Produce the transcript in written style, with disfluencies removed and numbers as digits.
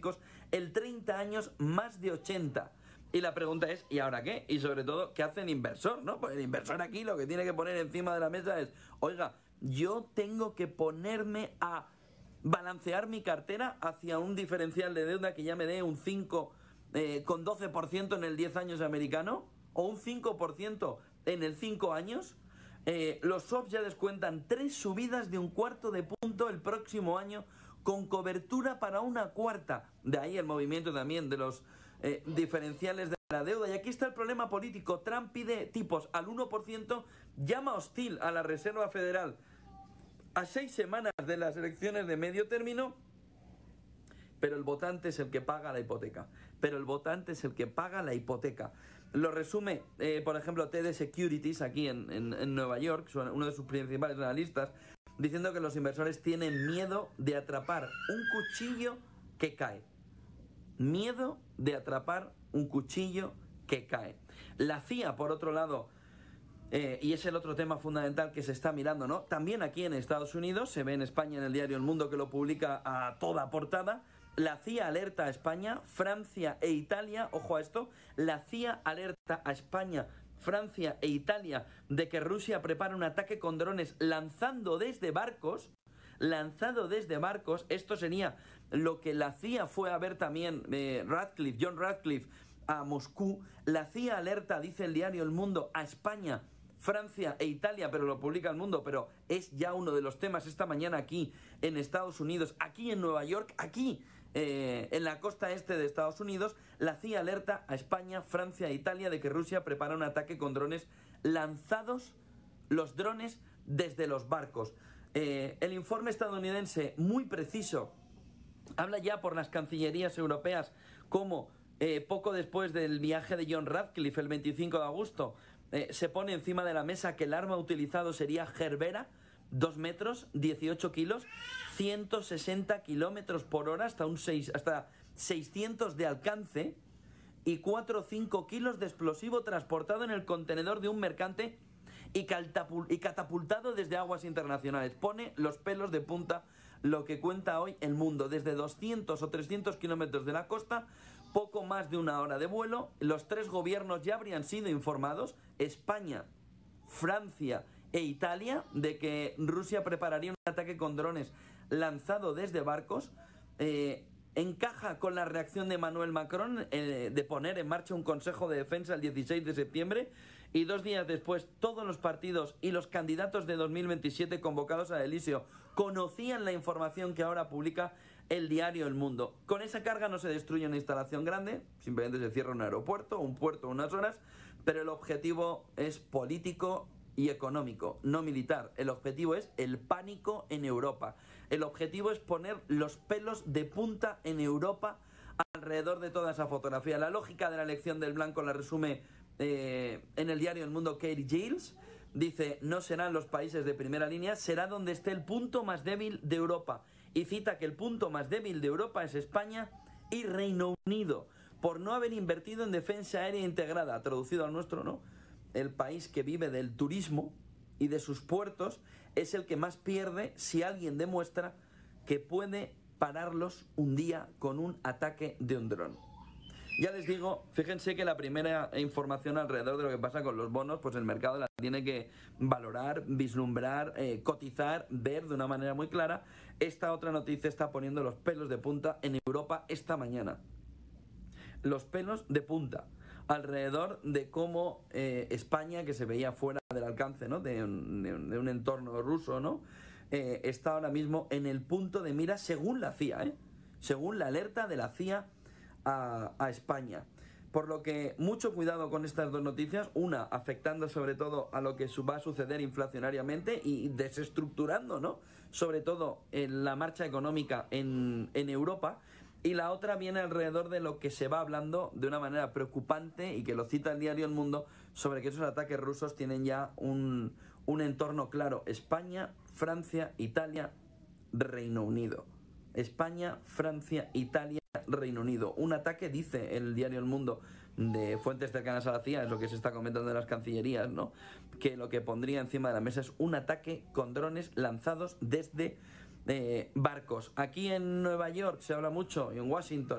económicos, el 30 años más de 80. Y la pregunta es, ¿y ahora qué? Y sobre todo, ¿qué hace el inversor, no? Pues el inversor aquí lo que tiene que poner encima de la mesa es, oiga, yo tengo que ponerme a balancear mi cartera hacia un diferencial de deuda que ya me dé un 5 con 12% en el 10 años americano, o un 5% en el 5 años. Los swaps ya descuentan 3 subidas de un cuarto de punto el próximo año, con cobertura para una cuarta. De ahí el movimiento también de los diferenciales de la deuda. Y aquí está el problema político. Trump pide tipos al 1%, llama hostil a la Reserva Federal a 6 semanas de las elecciones de medio término, pero el votante es el que paga la hipoteca. Lo resume, por ejemplo, TD Securities aquí en Nueva York, uno de sus principales analistas, diciendo que los inversores tienen miedo de atrapar un cuchillo que cae. Miedo de atrapar un cuchillo que cae. La CIA, por otro lado, y es el otro tema fundamental que se está mirando, ¿no? También aquí en Estados Unidos, se ve en España en el diario El Mundo, que lo publica a toda portada. La CIA alerta a España, Francia e Italia, ojo a esto, la CIA alerta a España, Francia e Italia de que Rusia prepara un ataque con drones lanzado desde barcos. Esto sería lo que la CIA fue a ver también, John Ratcliffe, a Moscú. La CIA alerta, dice el diario El Mundo, a España, Francia e Italia, pero lo publica El Mundo, pero es ya uno de los temas esta mañana aquí en Estados Unidos, aquí en Nueva York, aquí en la costa este de Estados Unidos. La CIA alerta a España, Francia e Italia de que Rusia prepara un ataque con drones lanzados, los drones desde los barcos. El informe estadounidense, muy preciso, habla ya por las cancillerías europeas como poco después del viaje de John Ratcliffe el 25 de agosto se pone encima de la mesa que el arma utilizado sería Gerbera, 2 metros, 18 kilos, 160 kilómetros por hora, hasta 600 de alcance, y 4 o 5 kilos de explosivo transportado en el contenedor de un mercante y catapultado desde aguas internacionales. Pone los pelos de punta lo que cuenta hoy El Mundo. Desde 200 o 300 kilómetros de la costa, poco más de una hora de vuelo, los 3 gobiernos ya habrían sido informados, España, Francia e Italia, de que Rusia prepararía un ataque con drones lanzado desde barcos. Encaja con la reacción de Emmanuel Macron de poner en marcha un Consejo de Defensa el 16 de septiembre, y 2 días después todos los partidos y los candidatos de 2027 convocados al Elíseo conocían la información que ahora publica el diario El Mundo. Con esa carga no se destruye una instalación grande, simplemente se cierra un aeropuerto, un puerto, unas horas, pero el objetivo es político y económico, no militar. El objetivo es el pánico en Europa. El objetivo es poner los pelos de punta en Europa alrededor de toda esa fotografía. La lógica de la elección del blanco la resume en el diario El Mundo Katie Giles. Dice, no serán los países de primera línea, será donde esté el punto más débil de Europa. Y cita que el punto más débil de Europa es España y Reino Unido, por no haber invertido en defensa aérea integrada. Traducido al nuestro, ¿no? El país que vive del turismo y de sus puertos es el que más pierde si alguien demuestra que puede pararlos un día con un ataque de un dron. Ya les digo, fíjense que la primera información alrededor de lo que pasa con los bonos, pues el mercado la tiene que valorar, vislumbrar, cotizar, ver de una manera muy clara. Esta otra noticia está poniendo los pelos de punta en Europa esta mañana. Los pelos de punta alrededor de cómo España, que se veía fuera del alcance, ¿no?, de un entorno ruso, ¿no?, está ahora mismo en el punto de mira según la CIA, según la alerta de la CIA a España. Por lo que mucho cuidado con estas dos noticias, una afectando sobre todo a lo que va a suceder inflacionariamente y desestructurando, ¿no?, sobre todo en la marcha económica en Europa, y la otra viene alrededor de lo que se va hablando de una manera preocupante y que lo cita el diario El Mundo, sobre que esos ataques rusos tienen ya un entorno claro: España, Francia, Italia, Reino Unido. España, Francia, Italia, Reino Unido. Un ataque, dice el diario El Mundo, de fuentes cercanas a la CIA, es lo que se está comentando de las cancillerías, ¿no?, que lo que pondría encima de la mesa es un ataque con drones lanzados desde barcos. Aquí en Nueva York se habla mucho, y en Washington,